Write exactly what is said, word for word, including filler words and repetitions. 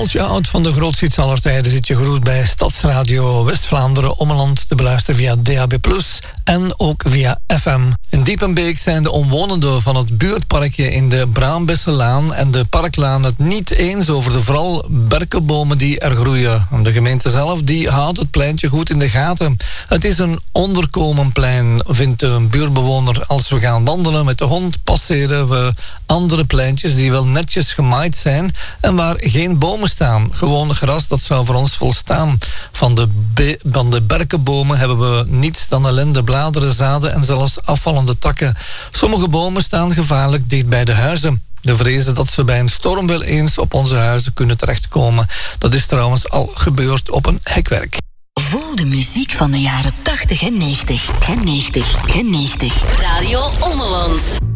Schooltje oud van de grootste hits aller tijden zit je groet bij Stadsradio West-Vlaanderen Ommeland te beluisteren via D A B plus, en ook via F M. In Diepenbeek zijn de omwonenden van het buurtparkje in de Braambesselaan en de Parklaan het niet eens over de vooral berkenbomen die er groeien. De gemeente zelf die houdt het pleintje goed in de gaten. Het is een onderkomenplein, vindt een buurtbewoner. Als we gaan wandelen met de hond, passeren we andere pleintjes die wel netjes gemaaid zijn en waar geen bomen staan. Gewoon gras, dat zou voor ons volstaan. Van de, be- van de berkenbomen hebben we niets dan ellende, bladeren, zaden en zelfs afvallende takken. Sommige bomen staan gevaarlijk dicht bij de huizen. De vrezen dat ze bij een storm wel eens op onze huizen kunnen terechtkomen. Dat is trouwens al gebeurd op een hekwerk. Voel de muziek van de jaren tachtig en negentig. En negentig. En negentig. Radio Ommeland.